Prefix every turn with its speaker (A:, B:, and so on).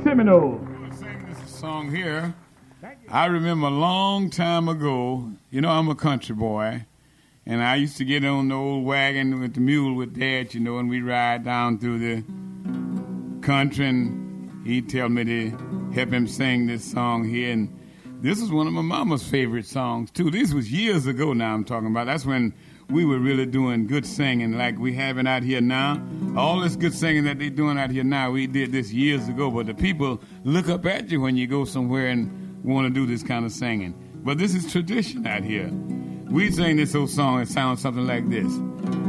A: Seminole.
B: Sing this song here. I remember a long time ago, you know, I'm a country boy, and I used to get on the old wagon with the mule with Dad, you know, and we'd ride down through the country, and he'd tell me to help him sing this song here, and this is one of my mama's favorite songs, too. This was years ago now I'm talking about. That's when we were really doing good singing like we have it out here now. All this good singing that they're doing out here now, we did this years ago, but the people look up at you when you go somewhere and want to do this kind of singing. But this is tradition out here. We sing this old song, it sounds something like this.